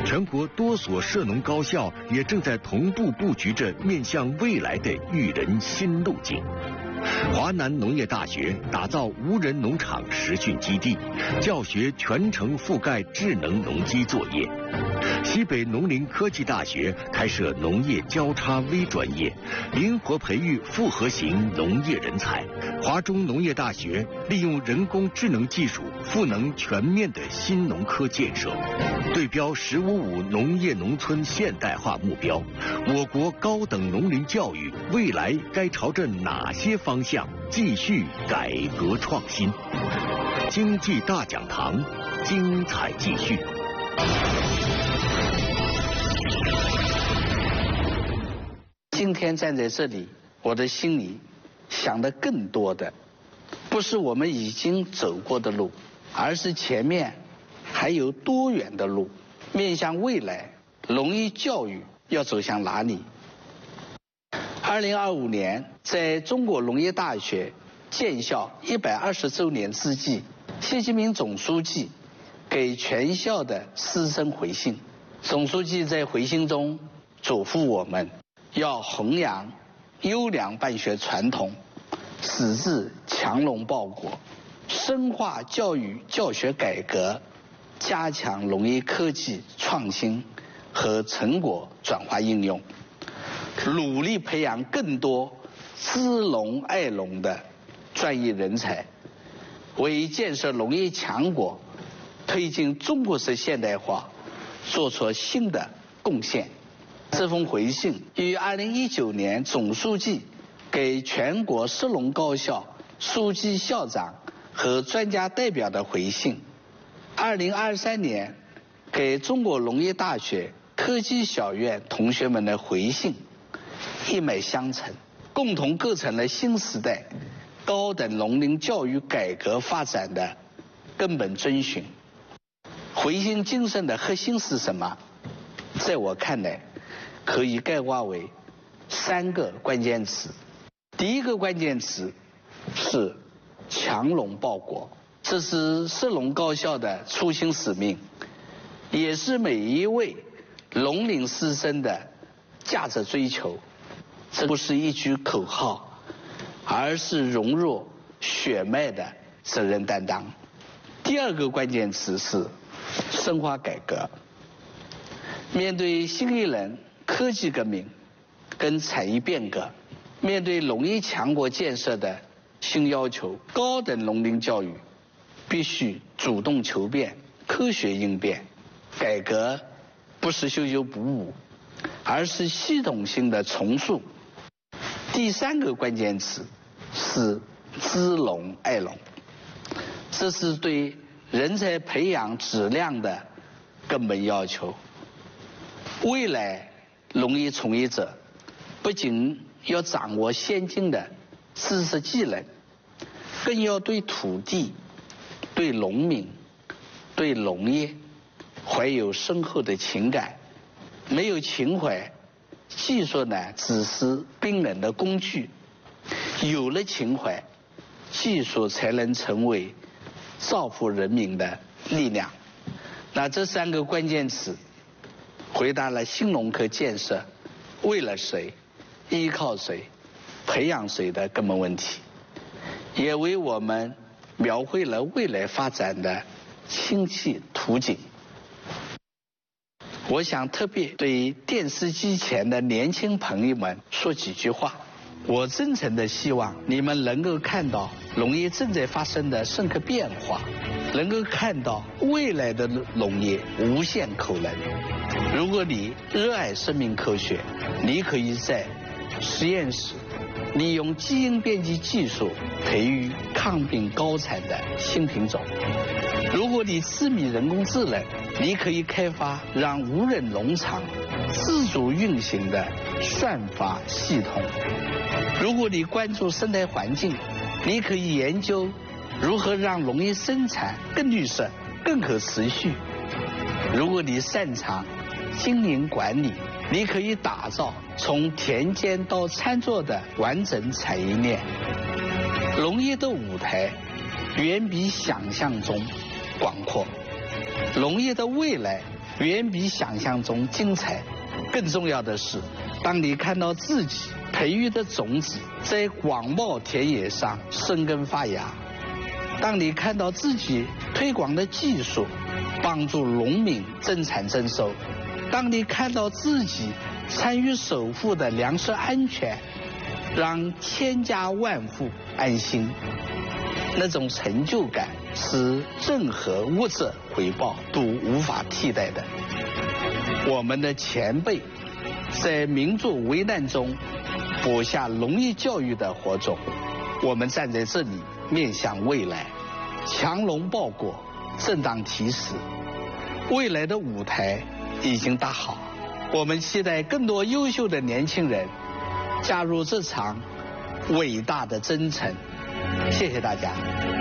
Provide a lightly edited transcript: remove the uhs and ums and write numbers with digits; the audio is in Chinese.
全国多所涉农高校也正在同步布局着面向未来的育人新路径。华南农业大学打造无人农场实训基地，教学全程覆盖智能农机作业。西北农林科技大学开设农业交叉微专业，灵活培育复合型农业人才。华中农业大学利用人工智能技术赋能全面的新农科建设，对标“15+5”农业农村现代化目标，我国高等农林教育未来该朝着哪些方向继续改革创新？经济大讲堂，精彩继续。 今天站在这里，我的心里想的更多的不是我们已经走过的路，而是前面还有多远的路。面向未来，农业教育要走向哪里？2025年，在中国农业大学建校120周年之际，习近平总书记给全校的师生回信。总书记在回信中嘱咐我们要弘扬优良办学传统，使之强龙报国，深化教育教学改革，加强农业科技创新和成果转化应用，努力培养更多知农爱农的专业人才，为建设农业强国、推进中国式现代化做出新的贡献。这封回信与2019年总书记给全国涉农高校书记、校长和专家代表的回信，2023年给中国农业大学科技小院同学们的回信一脉相承，共同构成了新时代高等农林教育改革发展的根本遵循。回信精神的核心是什么？在我看来，可以概括为3个关键词。第一个关键词是强农报国，这是涉农高校的初心使命，也是每一位农林师生的价值追求。这不是一句口号，而是融入血脉的责任担当。第二个关键词是深化改革。面对新一轮科技革命跟产业变革，面对农业强国建设的新要求，高等农林教育必须主动求变、科学应变。改革不是修修补补，而是系统性的重塑。第3个关键词是知农爱农，这是对人才培养质量的根本要求。未来农业从业者不仅要掌握先进的知识技能，更要对土地、对农民、对农业怀有深厚的情感。没有情怀，技术呢只是冰冷的工具；有了情怀，技术才能成为造福人民的力量。那这3个关键词回答了新农科建设为了谁、依靠谁、培养谁的根本问题，也为我们描绘了未来发展的清晰图景。我想特别对电视机前的年轻朋友们说几句话。我真诚的希望你们能够看到农业正在发生的深刻变化，能够看到未来的农业无限可能。如果你热爱生命科学，你可以在实验室利用基因编辑技术培育抗病高产的新品种。如果你痴迷人工智能，你可以开发让无人农场自主运行的算法系统。如果你关注生态环境，你可以研究如何让农业生产更绿色、更可持续。如果你擅长经营管理，你可以打造从田间到餐桌的完整产业链。农业的舞台远比想象中广阔，农业的未来远比想象中精彩。更重要的是，当你看到自己培育的种子在广袤田野上生根发芽，当你看到自己推广的技术帮助农民增产增收，当你看到自己参与守护的粮食安全让千家万户安心，那种成就感是任何物质回报都无法替代的。我们的前辈在民族危难中播下农业教育的火种，我们站在这里面向未来，强龙报国，正当其时，未来的舞台已经搭好，我们期待更多优秀的年轻人加入这场伟大的征程。谢谢大家。